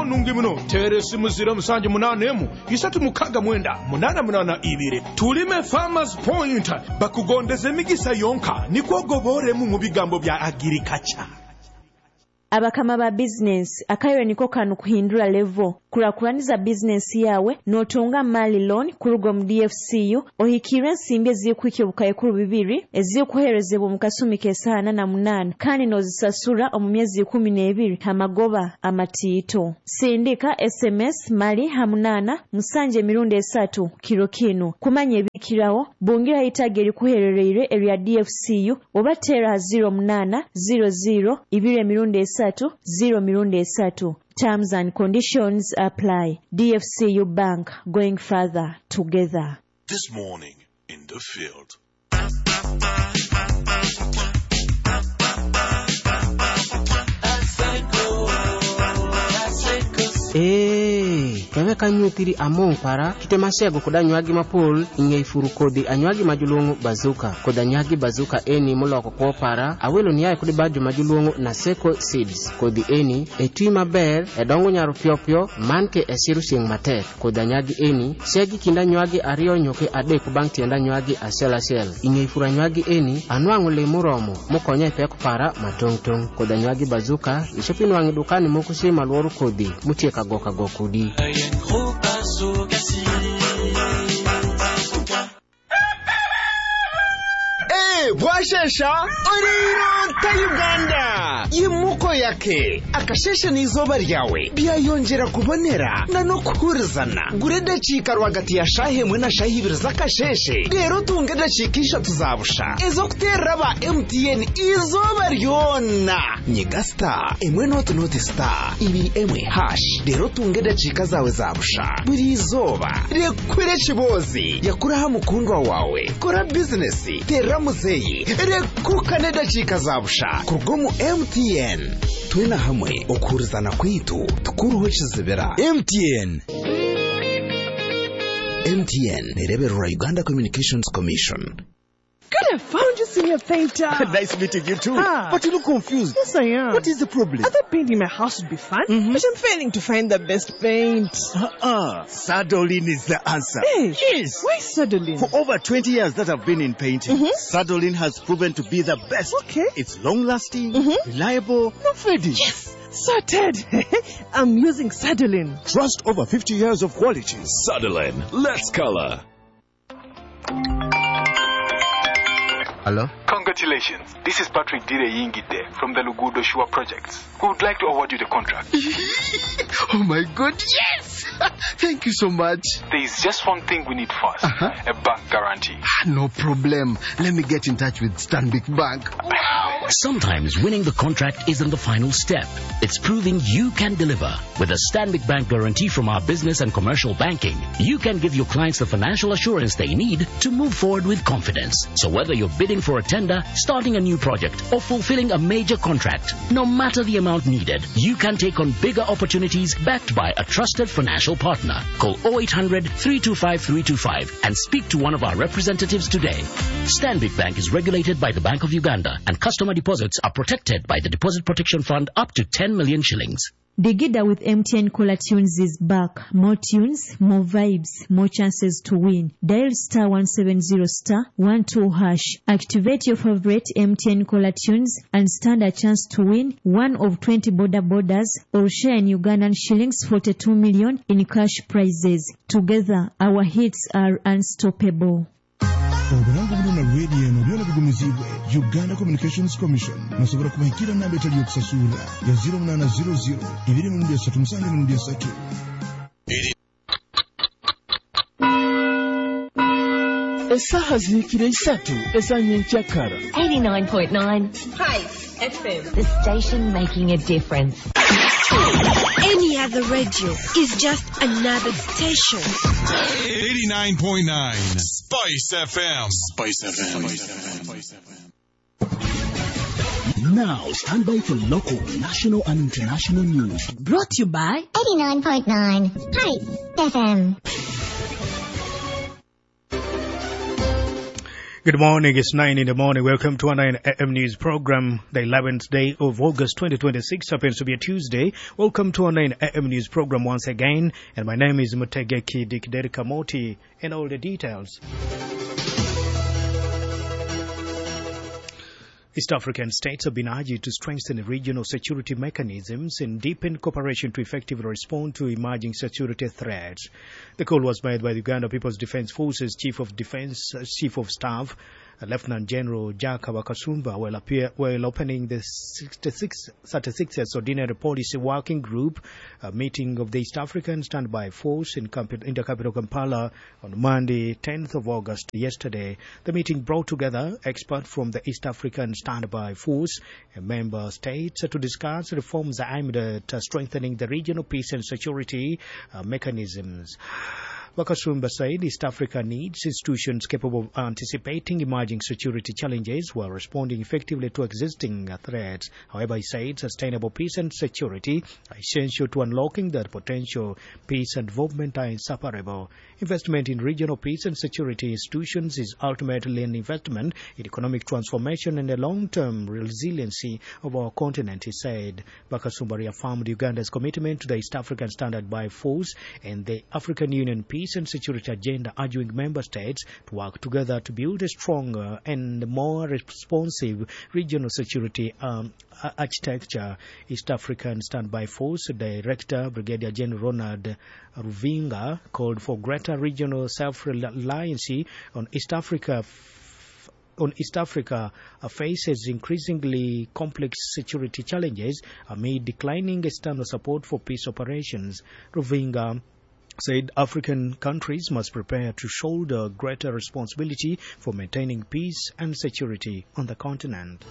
nungi muno teresi muzira musanje munanemu isatu mukaga mwenda munana ibiri tulime Farmers Point bakugondeze migisa yonka nikwogobore mu bigambo bya agriculture. Abakama ba business akayo niko kanu kuhindura level kurakuraniza business yawe notunga mali loan kurugo mu DFCU ohikire nsimbe zikwike bukaye kuru bibiri ezikuherezebwa mu kasumi kesana na munana kandi nozisasura omu myezi 12 hamagoba amatito sindika SMS mali hamunana musanje mirundi 3 kiro kino kumanye ebikirawo bungira itageri kuherereire area DFCU obatera 0800 ibire mirundi 0 Terms and conditions apply. DFCU Bank, going further together. This morning in the field. Keve kanyutiri among para kitemashego kudanywagi mapol ingeifuru kodi anywagi majulungu bazuka kodanywagi bazuka eni muloko kwa para awelo niyae kudi baju majulungu na seko seeds kodi eni etui maber edongo nyaru piopio manke esiru sing matek kodanywagi eni shegi kindanywagi ario nyoke ade kubang tiendanywagi ashel ingeifuru anywagi eni anwangu le muromo mukonya ipeko para matong kodanywagi bazuka ishopinu wangi dukani mukushi maluoru kodi mutieka goka gokudi. Bwashesha oriro Uganda yimuko yake akashesha nizoba ryawe byayongera kubonera na no kuhurizana gurede chika rwagati ya shahe mwe na shahibira zakasheshe rero tungede chikisha tuzabusha ezo kuteraba MTN izoba ryona nyigasta emwe not star ibi emwe hash rero tungede chika zawe zabusha buri izoba rekwire chibozi yakuraha mukundwa wawe kora business teramuze rekukane dachika zabusha kurgomu MTN twina hamwe okurizana kwitu tukuruho chizibera MTN nereberwa Uganda Communications Commission. Good, I found you, Senior Painter. Nice meeting you too. But you look confused. Yes, I am. What is the problem? I thought painting my house would be fun, but I'm failing to find the best paint. Sadolin is the answer. Hey, yes. Why Sadolin? For over 20 years that I've been in painting, Sadolin has proven to be the best. Okay. It's long-lasting, reliable, no fading. Yes. Sorted. I'm using Sadolin. Trust over 50 years of quality. Sadolin. Let's color. Hello? Congratulations. This is Patrick Dire Yingide from the Lugudo Shua Projects. We would like to award you the contract. Oh my God, yes! Thank you so much. There is just one thing we need first. A bank guarantee. No problem. Let me get in touch with Stanbic Bank. Wow! Sometimes winning the contract isn't the final step. It's proving you can deliver. With a Stanbic Bank guarantee from our business and commercial banking, you can give your clients the financial assurance they need to move forward with confidence. So whether you're bidding for a tender, starting a new project, or fulfilling a major contract, no matter the amount needed, you can take on bigger opportunities backed by a trusted financial partner. Call 0800 325 325 and speak to one of our representatives today. Stanbic Bank is regulated by the Bank of Uganda, and customer deposits are protected by the Deposit Protection Fund up to 10 million shillings. Digida with MTN Caller Tunes is back. More tunes, more vibes, more chances to win. Dial star 170 star 12 hash. Activate your favorite MTN Caller Tunes and stand a chance to win one of 20 borders or share in Ugandan shillings 42 million in cash prizes. Together, our hits are unstoppable. Obulangu buno na radio no byona bigumizibwe Uganda Communications Commission musobora kubahikira na betali yokusasula ya 0800 237 Esaha zikire isatu esanye nchakara 89.9 Hi FM, the station making a difference. Any other radio is just another station. 89.9 Spice FM. Spice FM. Now stand by for local, national and international news. Brought to you by 89.9 Hi FM. Good morning, it's 9 in the morning. Welcome to our 9 AM news program. The 11th day of August 2026 happens to be a Tuesday. Welcome to our 9 AM news program once again. And my name is Mutegeki Dikderi Kamoti. And all the details. East African states have been urged to strengthen regional security mechanisms and deepen cooperation to effectively respond to emerging security threats. The call was made by the Uganda People's Defence Forces Chief of Staff, Lieutenant General Jack Bakasumba, while opening the 36th Ordinary Policy Working Group meeting of the East African Standby Force in the capital Kampala on Monday, 10th of August, yesterday. The meeting brought together experts from the East African Standby Force and member states to discuss reforms aimed at strengthening the regional peace and security mechanisms. Bakasumba said East Africa needs institutions capable of anticipating emerging security challenges while responding effectively to existing threats. However, he said sustainable peace and security are essential to unlocking that potential. Peace and development are inseparable. Investment in regional peace and security institutions is ultimately an investment in economic transformation and the long-term resiliency of our continent, he said. Bakasumba reaffirmed Uganda's commitment to the East African Standby Force and the African Union Peace and Security Agenda, urging member states to work together to build a stronger and more responsive regional security architecture. East African Standby Force Director Brigadier General Ronald Ruvinga called for greater regional self-reliance on East Africa faces increasingly complex security challenges amid declining external support for peace operations. Ruvinga said African countries must prepare to shoulder greater responsibility for maintaining peace and security on the continent.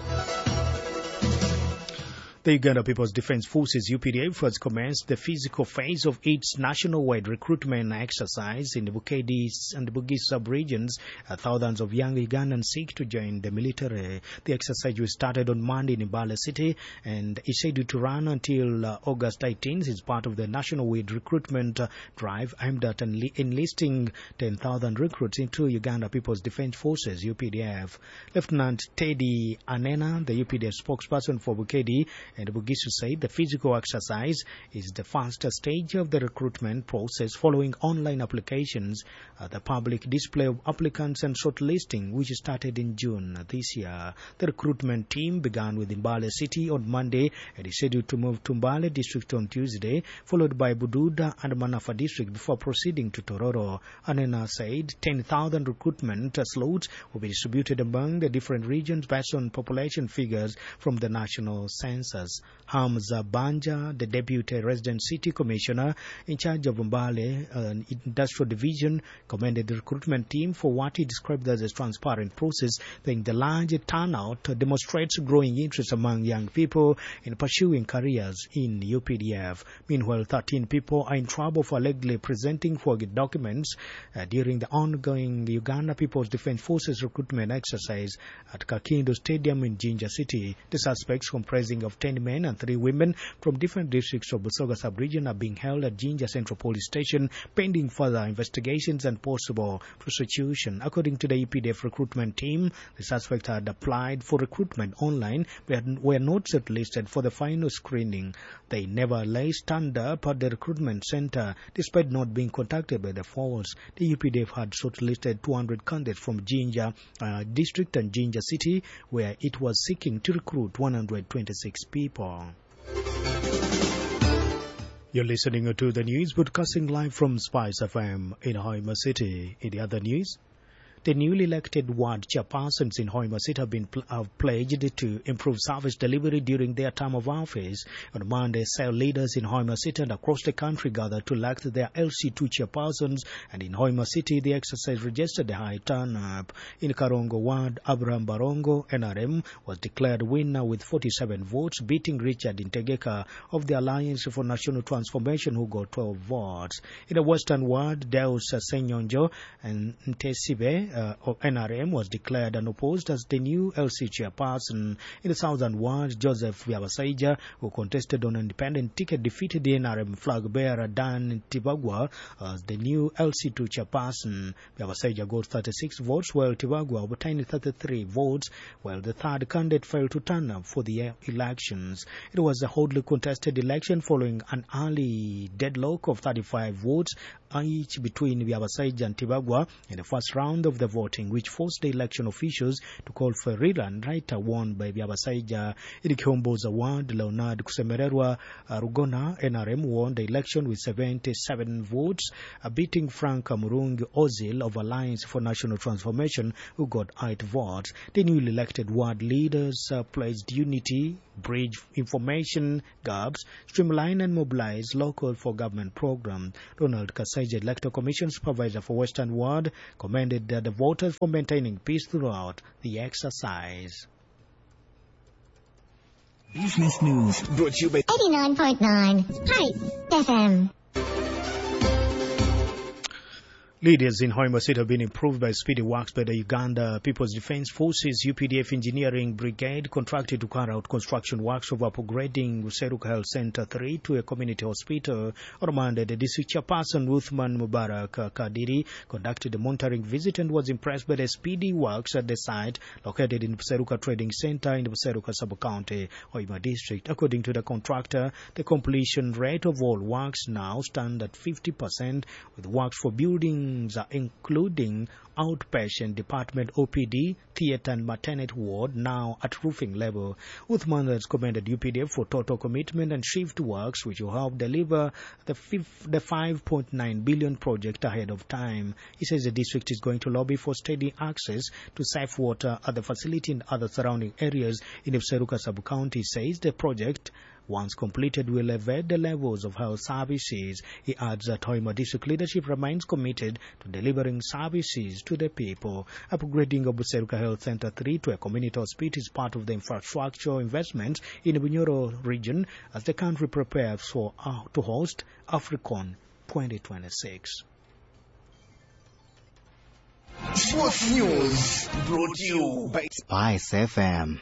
The Uganda People's Defence Forces UPDF has commenced the physical phase of its national-wide recruitment exercise in the Bukedi and the Bugis sub-regions. Thousands of young Ugandans seek to join the military. The exercise was started on Monday in Mbale City and is scheduled to run until August 18th. It's part of the national-wide recruitment drive aimed at enlisting 10,000 recruits into Uganda People's Defence Forces UPDF. Lieutenant Teddy Anena, the UPDF spokesperson for Bukedi and Bugisu, said the physical exercise is the first stage of the recruitment process following online applications, the public display of applicants and shortlisting, which started in June this year. The recruitment team began with Mbale City on Monday and is scheduled to move to Mbale District on Tuesday, followed by Bududa and Manafa District before proceeding to Tororo. Anena said 10,000 recruitment slots will be distributed among the different regions based on population figures from the national census. Hamza Banja, the Deputy Resident City Commissioner in charge of Mbale Industrial Division, commended the recruitment team for what he described as a transparent process, saying the large turnout demonstrates growing interest among young people in pursuing careers in UPDF. Meanwhile, 13 people are in trouble for allegedly presenting forged documents during the ongoing Uganda People's Defence Forces recruitment exercise at Kakindo Stadium in Jinja City. The suspects, comprising of 10 men and 3 women from different districts of Busoga sub-region, are being held at Jinja Central Police Station pending further investigations and possible prosecution. According to the EPDF recruitment team, the suspects had applied for recruitment online but were not shortlisted for the final screening. They nevertheless turned up at the recruitment center despite not being contacted by the force. The EPDF had shortlisted 200 candidates from Jinja District and Jinja City, where it was seeking to recruit 126 people. You're listening to the news broadcasting live from Spice FM in Hoima City. In the other news, the newly elected ward chairpersons in Hoima City have pledged to improve service delivery during their term of office. On Monday, cell leaders in Hoima City and across the country gathered to elect their LC2 chairpersons, and in Hoima City, the exercise registered a high turn-up. In Karongo ward, Abraham Barongo, NRM, was declared winner with 47 votes, beating Richard Integeka of the Alliance for National Transformation, who got 12 votes. In the Western ward, Deus Senyonjo and Ntesibe of NRM was declared unopposed as the new LC chairperson. In the southern ward, Joseph Vyabasaija, who contested on an independent ticket, defeated the NRM flag bearer Dan Tibagwa as the new LC2 chairperson. Vyabasaija got 36 votes, while Tibagwa obtained 33 votes, while the third candidate failed to turn up for the elections. It was a hotly contested election following an early deadlock of 35 votes each between Vyabasaija and Tibagwa in the first round of the voting, which forced the election officials to call for a rerun. Later won by Vyabasaija. In Kiombo's award, Leonard Kusemererwa Rugona, NRM, won the election with 77 votes, beating Frank Murungi Ozil of Alliance for National Transformation, who got 8 votes. The newly elected ward leaders pledged unity, bridge information gaps, streamline and mobilize local for government program. Ronald Kasaija, Electoral Commission Supervisor for Western Ward, commended the voters for maintaining peace throughout the exercise. Business News brought to you by 89.9 Hype FM. Leaders in Hoima City have been improved by speedy works by the Uganda People's Defence Forces UPDF Engineering Brigade, contracted to carry out construction works of upgrading Seruka Health Center 3 to a community hospital. On Monday, the district chairperson Uthman Mubarak Kadiri conducted a monitoring visit and was impressed by the speedy works at the site located in Seruka Trading Center in the Seruka Sub-County, Hoima District. According to the contractor, the completion rate of all works now stand at 50%, with works for building including outpatient department, OPD, theatre and maternity ward now at roofing level. Uthman has commended UPDF for total commitment and shift works, which will help deliver the 5.9 billion project ahead of time. He says the district is going to lobby for steady access to safe water at the facility and other surrounding areas in the Seruka Sub-County. Says the project, once completed, will elevate the levels of health services. He adds that Hoima District leadership remains committed to delivering services to the people. Upgrading of Seruka Health Center 3 to a community hospital is part of the infrastructure investments in the Bunyoro region as the country prepares for to host Africon 2026. Sports News brought to you by Spice FM.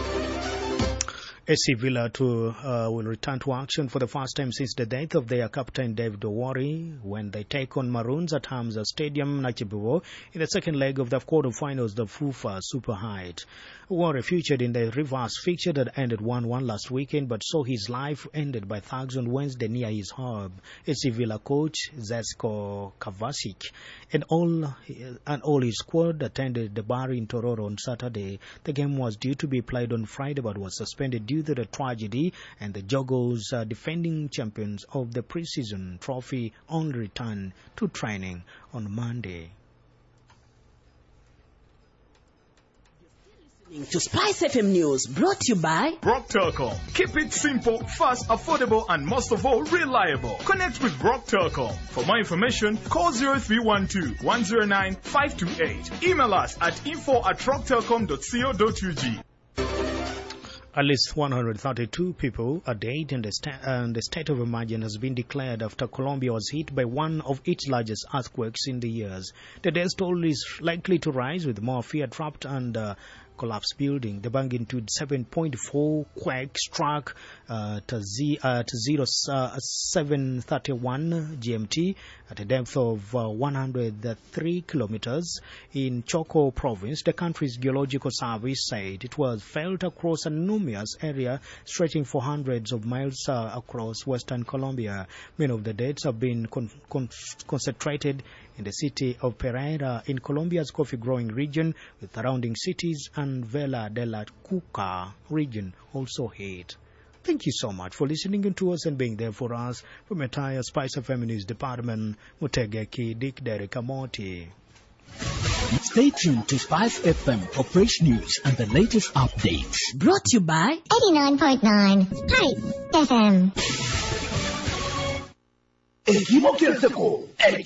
SC Villa will return to action for the first time since the death of their captain David Owori when they take on Maroons at Hamza Stadium, Nachibuwo, in the second leg of the quarterfinals of FUFA Super Height. Owori featured in the reverse fixture that ended 1-1 last weekend, but saw his life ended by thugs on Wednesday near his home. SC Villa coach Zesko Kavasic and all his squad attended the bar in Tororo on Saturday. The game was due to be played on Friday but was suspended due to the tragedy, and the Jogos, defending champions of the preseason trophy, only returned to training on Monday. To Spice FM News, brought to you by Brock Telecom. Keep it simple, fast, affordable, and most of all, reliable. Connect with Brock Telecom. For more information, call 0312-109-528. Email us at info@rocktelecom.co.ug. At least 132 people are dead and the state of emergency has been declared after Colombia was hit by one of its largest earthquakes in the years. The death toll is likely to rise with more fear trapped under collapsed building. The magnitude 7.4 quake struck at 0731 GMT at a depth of 103 kilometers in Choco province. The country's geological service said it was felt across an enormous area stretching for hundreds of miles across western Colombia. Many of the deaths have been concentrated in the city of Pereira in Colombia's coffee-growing region, with surrounding cities and Vela de la Cuca region also hit. Thank you so much for listening to us and being there for us. From entire Spice FM News Department, Mutegeki Dick Derek Amoti. Stay tuned to Spice FM for fresh news and the latest updates. Brought to you by 89.9 Hype FM. Equivo Kielseko.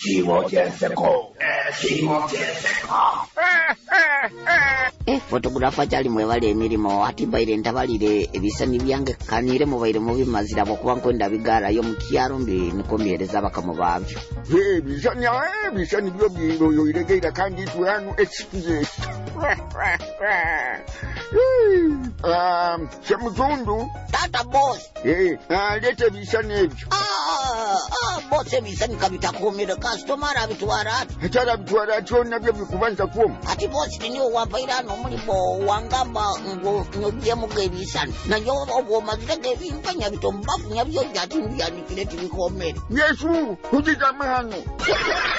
Fotografa chali mwebale emirimo ati baire ndabalire ebisani byange kanire mubaire mubi mazira bokuba nkwenda bigara yo mukyaro mbi nikomyereza bakamo babyo. Bisani byo biro yo iregeira kandi tuanu experience. Chamuzundu. Tata boss. Lete bisani ebyo. Boss ebisani kabitakomera customer abitwara. Hatara abitwara chona byo bikubanza kuoma. Ati boss niyo wapaira no mulibo wangamba nyoje mugebisani. Na yo obwo mazira gebimpanya bitombafu nyabyo byati ndiyani kile tibikomere. Yesu, hujija mahano.